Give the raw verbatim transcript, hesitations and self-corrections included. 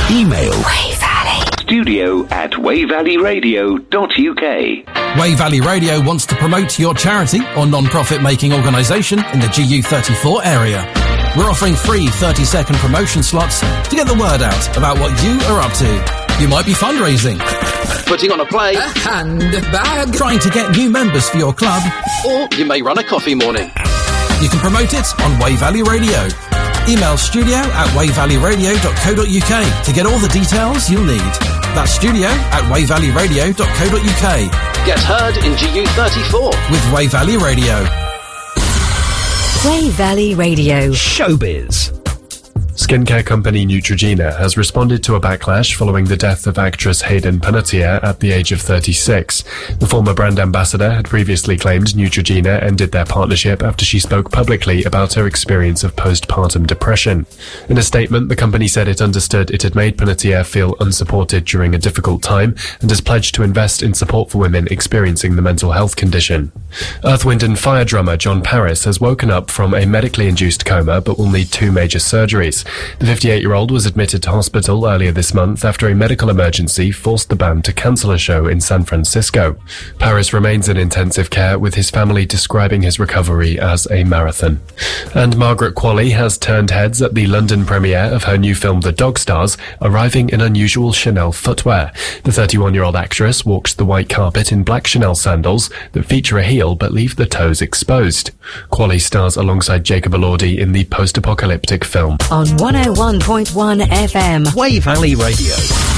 Email Way Valley studio at way valley radio dot u k. Way Valley Radio wants to promote your charity or non-profit making organisation in the G U thirty-four area. We're offering free thirty second promotion slots to get the word out about what you are up to. You might be fundraising, putting on a play, a handbag, trying to get new members for your club, or you may run a coffee morning. You can promote it on Way Valley Radio. Email studio at way valley radio dot co dot u k to get all the details you'll need. That's studio at way valley radio dot co dot u k. Get heard in G U thirty-four with Way Valley Radio. Way Valley Radio. Showbiz. Skincare company Neutrogena has responded to a backlash following the death of actress Hayden Panettiere at the age of thirty-six. The former brand ambassador had previously claimed Neutrogena ended their partnership after she spoke publicly about her experience of postpartum depression. In a statement, the company said it understood it had made Panettiere feel unsupported during a difficult time and has pledged to invest in support for women experiencing the mental health condition. Earth, Wind and Fire drummer John Paris has woken up from a medically induced coma but will need two major surgeries. The fifty-eight-year-old was admitted to hospital earlier this month after a medical emergency forced the band to cancel a show in San Francisco. Paris remains in intensive care, with his family describing his recovery as a marathon. And Margaret Qualley has turned heads at the London premiere of her new film The Dog Stars, arriving in unusual Chanel footwear. The thirty-one-year-old actress walks the white carpet in black Chanel sandals that feature a heel but leave the toes exposed. Qualley stars alongside Jacob Elordi in the post-apocalyptic film. On one oh one point one F M. Way Valley Radio.